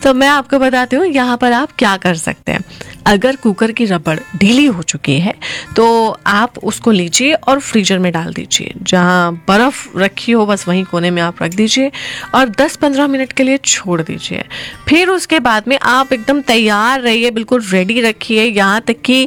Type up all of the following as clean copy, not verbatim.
तो मैं आपको बताती हूँ यहाँ पर आप क्या कर सकते हैं। अगर कुकर की रबड़ ढीली हो चुकी है तो आप उसको लीजिए और फ्रीजर में डाल दीजिए, जहाँ बर्फ़ रखी हो बस वहीं कोने में आप रख दीजिए और 10-15 मिनट के लिए छोड़ दीजिए। फिर उसके बाद में आप एकदम तैयार रहिए, बिल्कुल रेडी रखिए, यहाँ तक कि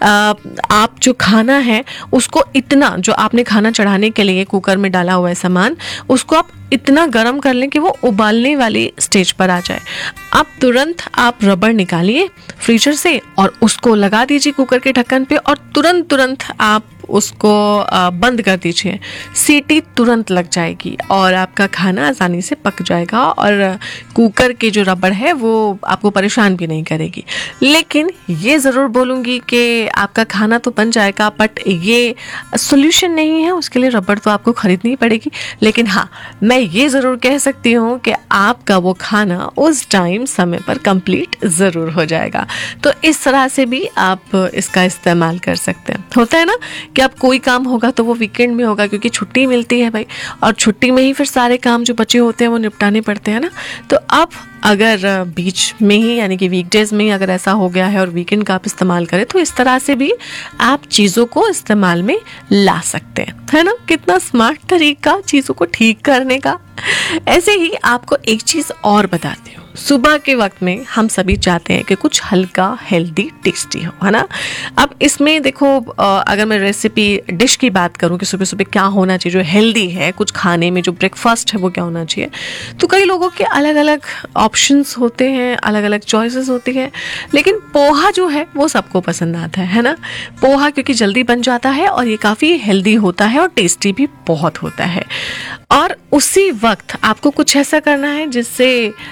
आप जो खाना है उसको इतना, जो आपने खाना चढ़ाने के लिए कुकर में डाला हुआ है सामान, उसको आप इतना गर्म कर लें कि वो उबालने वाली स्टेज पर आ जाए। अब तुरंत आप रबड़ निकालिए फ्रीजर से और उसको लगा दीजिए कुकर के ढक्कन पे और तुरंत आप उसको बंद कर दीजिए। सीटी तुरंत लग जाएगी और आपका खाना आसानी से पक जाएगा और कुकर की जो रबड़ है वो आपको परेशान भी नहीं करेगी। लेकिन ये ज़रूर बोलूँगी कि आपका खाना तो बन जाएगा, बट ये सोल्यूशन नहीं है, उसके लिए रबड़ तो आपको ख़रीदनी पड़ेगी। लेकिन हाँ, मैं ये ज़रूर कह सकती हूँ कि आपका वो खाना उस टाइम समय पर कंप्लीट ज़रूर हो जाएगा। तो इस तरह से भी आप इसका इस्तेमाल कर सकते हैं। होता है ना कि अब कोई काम होगा तो वो वीकेंड में होगा, क्योंकि छुट्टी मिलती है भाई, और छुट्टी में ही फिर सारे काम जो बचे होते हैं वो निपटाने पड़ते हैं ना। तो अब अगर बीच में ही, यानी कि वीकडेज में ही अगर ऐसा हो गया है और वीकेंड का आप इस्तेमाल करें, तो इस तरह से भी आप चीज़ों को इस्तेमाल में ला सकते हैं, है ना। कितना स्मार्ट तरीका चीज़ों को ठीक करने का। ऐसे ही आपको एक चीज़ और बताती हूँ। सुबह के वक्त में हम सभी चाहते हैं कि कुछ हल्का, हेल्दी, टेस्टी हो, है ना। अब इसमें देखो, अगर मैं रेसिपी डिश की बात करूं कि सुबह सुबह क्या होना चाहिए जो हेल्दी है, कुछ खाने में जो ब्रेकफास्ट है वो क्या होना चाहिए, तो कई लोगों के अलग अलग ऑप्शंस होते हैं, अलग अलग चॉइसेस होती हैं। लेकिन पोहा जो है वो सबको पसंद आता है ना। पोहा क्योंकि जल्दी बन जाता है और ये काफ़ी हेल्दी होता है और टेस्टी भी बहुत होता है। और उसी वक्त आपको कुछ ऐसा करना है जिससे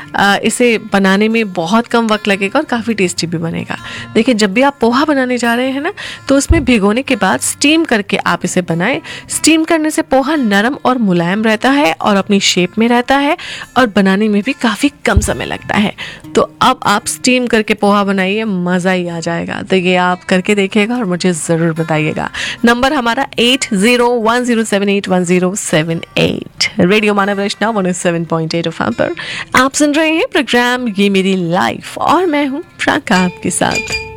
इसे बनाने में बहुत कम वक्त लगेगा और काफ़ी टेस्टी भी बनेगा। देखिए, जब भी आप पोहा बनाने जा रहे हैं ना, तो उसमें भिगोने के बाद स्टीम करके आप इसे बनाएं। स्टीम करने से पोहा नरम और मुलायम रहता है और अपनी शेप में रहता है और बनाने में भी काफ़ी कम समय लगता है। तो अब आप स्टीम करके पोहा बनाइए, मज़ा ही आ जाएगा। तो ये आप करके देखिएगा और मुझे ज़रूर बताइएगा। नंबर हमारा 8010781078। रेडियो मानव वैष्णव 107.8 FM पर आप सुन रहे हैं प्रोग्राम ये मेरी लाइफ और मैं हूँ प्राका आपके साथ।